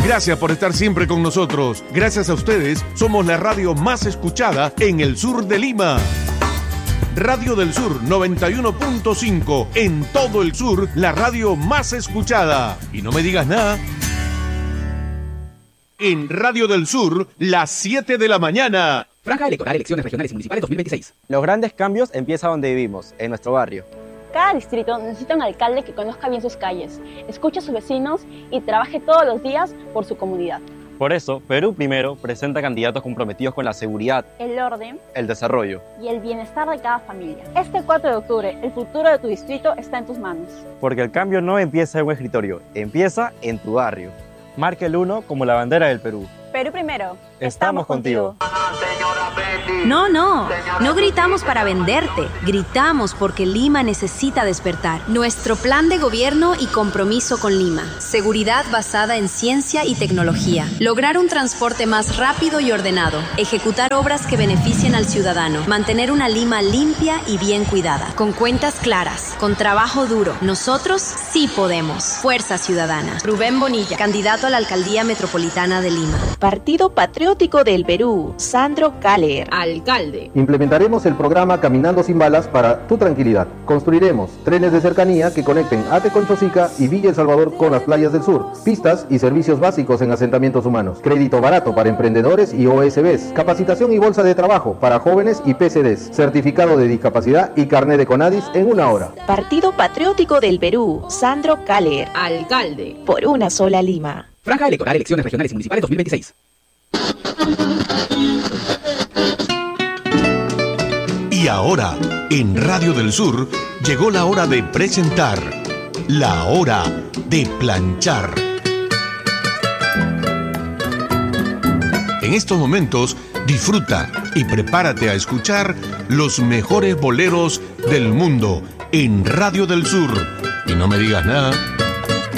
Gracias por estar siempre con nosotros. Gracias a ustedes, somos la radio más escuchada en el sur de Lima. Radio del Sur 91.5. En todo el sur, la radio más escuchada. Y no me digas nada. En Radio del Sur, las 7 de la mañana. Franja electoral, elecciones regionales y municipales 2026. Los grandes cambios empiezan donde vivimos, en nuestro barrio. Cada distrito necesita un alcalde que conozca bien sus calles, escuche a sus vecinos y trabaje todos los días por su comunidad. Por eso, Perú Primero presenta candidatos comprometidos con la seguridad, el orden, el desarrollo y el bienestar de cada familia. Este 4 de octubre, el futuro de tu distrito está en tus manos. Porque el cambio no empieza en un escritorio, empieza en tu barrio. Marca el 1 como la bandera del Perú. Perú Primero. Estamos contigo. No gritamos para venderte, gritamos porque Lima necesita despertar. Nuestro plan de gobierno y compromiso con Lima. Seguridad basada en ciencia y tecnología. Lograr un transporte más rápido y ordenado. Ejecutar obras que beneficien al ciudadano. Mantener una Lima limpia y bien cuidada. Con cuentas claras, con trabajo duro. Nosotros sí podemos. Fuerza Ciudadana. Rubén Bonilla, candidato a la Alcaldía Metropolitana de Lima. Partido Patriótico del Perú, Sandro Kaller, alcalde. Implementaremos el programa Caminando sin Balas para tu tranquilidad. Construiremos trenes de cercanía que conecten Ateconchosica y Villa El Salvador con las playas del sur, pistas y servicios básicos en asentamientos humanos, crédito barato para emprendedores y OSBs, capacitación y bolsa de trabajo para jóvenes y PCDs, certificado de discapacidad y carnet de CONADIS en 1 hora. Partido Patriótico del Perú, Sandro Kaller, alcalde. Por una sola Lima. Franja electoral, elecciones regionales y municipales 2026. Y ahora, en Radio del Sur, llegó la hora de presentar La Hora de Planchar. En estos momentos, disfruta y prepárate a escuchar los mejores boleros del mundo en Radio del Sur. Y no me digas nada.